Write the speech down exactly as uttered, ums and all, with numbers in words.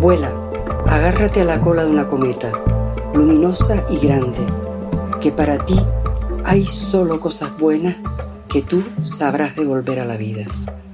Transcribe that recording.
Vuela, agárrate a la cola de una cometa, luminosa y grande, que para ti hay solo cosas buenas que tú sabrás devolver a la vida.